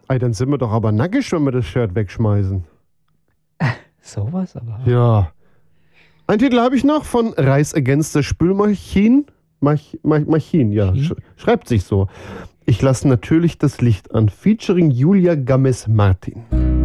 Ey, dann sind wir doch aber nackig, wenn wir das Shirt wegschmeißen. Sowas aber. Ja. Ein Titel habe ich noch von Rise Against the Spülmaschinen. Machin, ja. Schreibt sich so. Ich lasse natürlich das Licht an. Featuring Julia Gomez Martin.